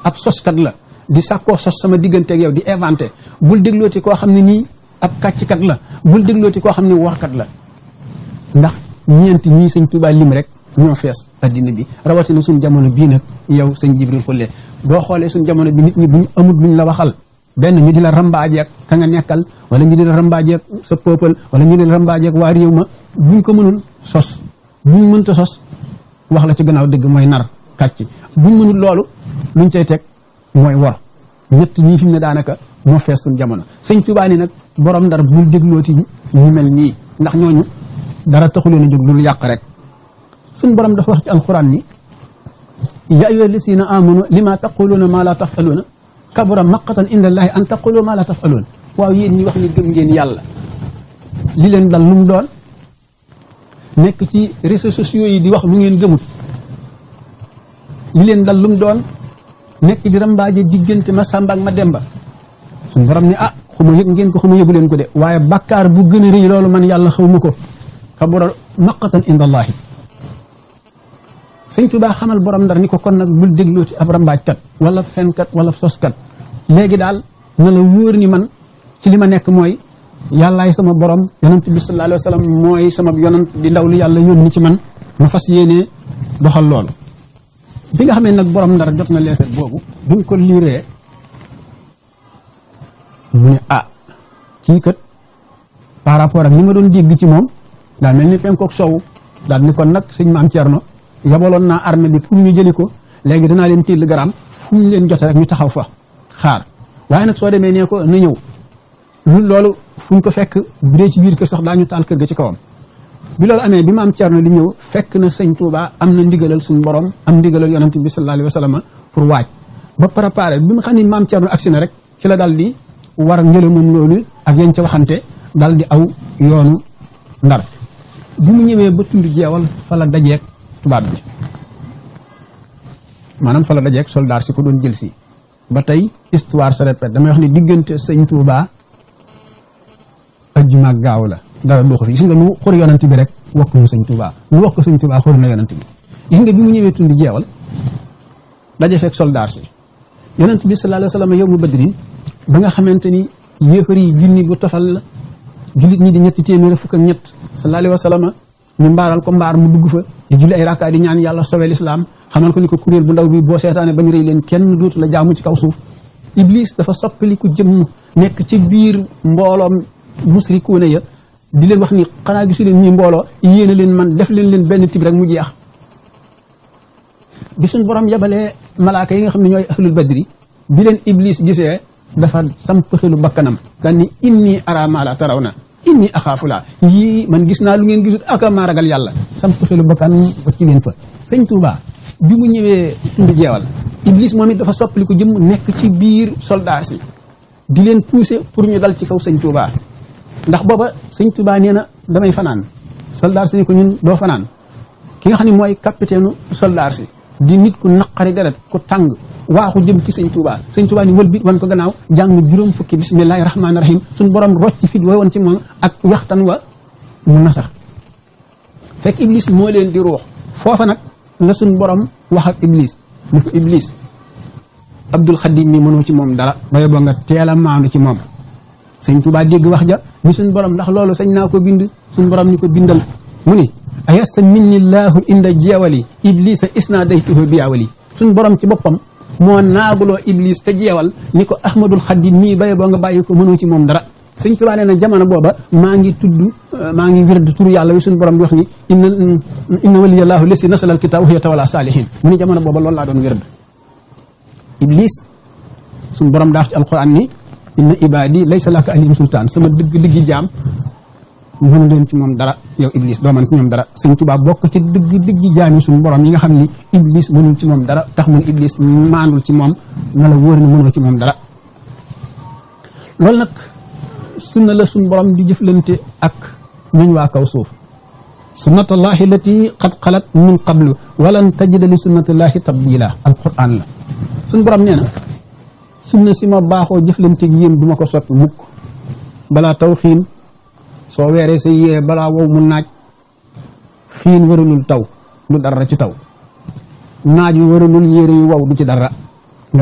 ab soskat la di sàkkoo sos sama digganteeg yow di inventé bul déglooti koo xam ne nii ab kàcckat la bul déglooti koo xam ne workat la ndax ñeenti ñii sëñ Tuubaa lim rek ñoo fees addina bi rawatina suñ jamono bii nag yow sëñ Jibril Xulle boo xoolee suñ jamono bi nit ñi buñ amul luñ la waxal benn ñu di la rambaajeeg ka nga nekkal wala ñu di la rambaajeeg sa peuple wala ñu di la rambaajeeg waa réew ma buñ ko mënul sos buñ mënta sos wax la ci gannaaw dëgg mooy nar kàcc buñ mënul loolu luñ cay teg mooy wor ñett ñii fi mu ne daanaka moo fees suñ jamono sëñ Tuubaa ni nag borom Ndar bul déglooti ñu mel nii ndax ñooñu dara taxuleen a jóg lu yàq rek suñ borom dafa wax ci alxuraan ni yaa ayyuha llazina amanu lima taquluuna maa laa tafaluuna kabura maqatan inda allahi an taqulu maa laa tafaluun waaw yéen ñi wax ni gëm ngeen yàlla li leen dal lu mu doon nekk ci réseaux sociaux yi di wax lu ngeen gëmut li leen dal lu mu doon nekk di rambaaje diggante ma Samba ak ma Demba suñ borom ni xuma yëg ngeen ko xuma yëgu leen ko de waaye bakkaar bu gën a rëy loolu man yàlla xaw ma ko kabura maqatan inda allahi sëñ Tuubaa xamal borom Ndar ni ko kon nag bul dégloo ci ab rambaajkat wala fenkat wala soskat léegi daal na la wóor ni man ci li ma nekk mooy yàllaay sama borom yonent bi sallallahu alayhi wa sallam mooy sama yonent di ndaw li yàlla yónni ci man ma fas yéenee doxal loolu bi nga xamee nag borom Ndar jot na leetar boobu bi mu ko liiree mu ne kii kat par rapport ak li ma doon dégg ci moom daa mel ni penkook sowu daal ni kon nag sëñ Maam Cerno yabaloon naa armée bi pour ñu jëli ko léegi danaa leen téel garam fu ñu leen jote rek ñu taxaw fa xaar waaye nag soo demee nee ko na ñëw loolu fu ñu ko fekk bu dee ci biir kër sax daañu taal kër ga ci kawam bi loolu amee bi Maam Cerno di ñëw fekk na sëñ Tuubaa am na ndigalal suñu borom am ndigalal yonent bi sallallahu alayhi wa sallam pour waaj ba préparé bi nga xam ne Maam Cerno agsi na rek ci la dal di war njëlamam loolu ak yañ ca waxante dal di aw yoonu Ndar bi mu ñëwee ba tund jeewal fa la dajeek tubaab bi maanaam fa la dajeek soldaar si ko doon jël si ba tey histoire se répète damay wax ni diggante sëñ Tuubaa ajjuma ak gaaw la dara doo ko fi gis nga lu xur yonent bi rek wokk ñu sëñ Tuubaa lu wax ko sëñ Tuubaa xur na yonent bi gis nga bi mu ñëwee tund jeewal daje fekk soldaar si yonent bi sallallahu alayhi wa sallam yow mu badrin ba nga xamante ni yéefar yi junni bu tofal la jullit ñi di ñetti téeméer fukk ak ñett sallallahu alayhi wa sallam ñu mbaaral ko mbaar mu dugg fa di julli ay rakkaa di ñaan yàlla sowe lislaam xamal ko ni ko kuréel bu ndaw bi boo seetaane ba ñu rëy leen kenn dootu la jaamu ci kaw suuf iblis dafa soppali ku jëmm nekk ci biir mbooloom musrikuuna ya di leen wax ni xanaa gisu leen ñi mbooloo yéene leen man def leen benn tib rek mu jeex bi suñ borom yabalee malaaka yi nga xam ne ñooy ahlul badri bi leen iblis gisee dafa samp xelu bakkanam daan ni inni ara ma la taraw na inni axaafu laa yii man gis naa lu ngeen gisut aka maa ragal yàlla samp xelu bakkan ba ci leen fa sëñ Tuubaa bi mu ñëwee tund jeewal iblis moom it dafa soppali ko jëm nekk ci biir soldat si di leen pousser pour ñu dal ci kaw sëñ Tuubaa ndax booba sëñ Tuubaa nee na damay fanaan soldat si ni ko ñun doo fanaan ki nga xam ne mooy capitaine soldat si di nit ku naqari deret ku tàng waaxu jëm ci sëñ Tuubaa ni wël bi wan ko gannaaw jàng juróom fukki bismillahi rahmaani rahim suñ borom rocc fit wa woon ci moom ak waxtan wa mun na sax fekk iblis moo leen di ruux foofa nag la suñ borom wax ak iblis ni ko iblis Abdul Xadim mi mënoo ci moom dara baye boo nga teel a maandu ci moom sëñ Tuubaa dégg wax ja ni suñ borom ndax loolu sañ naa ko bind suñ borom ni ko bindal mu ni ayasa minni llahu inda jeewali iblisa isnadaytuhu biyawali suñ borom ci boppam moo naaguloo iblis te jeewal ni ko ahmadul xadim mii baye boo nga bàyyi ko mënoo ci moom dara sëñ Tuubaa nee na jamono booba maa ngi wird tur yàlla wi suñu borom di wax ni inna waliyallahu lesi nasalal kitaab wa huwa tawalla saalihin mu ni jamono booba loolu laa doon wird iblis suñu borom daa wax ci alquran ni inna ibadi laysa laka alayhim sultaan sama dëgg jaam mënu leen ci moom dara yow iblis doo man ci ñoom dara sëñ Tuubaa bokk ci dëgg jaam yi suñu borom yi nga xam ni iblis mënul ci moom dara tax mun iblis maandul ci moom na la wóor ni mënoo ci moom dara loolu nag sunna la suñu borom di jëflante ak ñuñ waa kaw suuf sunnatullahi lati qad xalat min qablu walan tajida li sunnatullahi tabdila alquran la suñu borom nee na sunna si ma baaxoo jëflante ak yéen du ma ko soppi mukk balaa taw xiin soo weeree sa yére balaa wow mu naaj xiin waralul taw lu dara ci taw naaj yu waralul yére yu wow du ci dara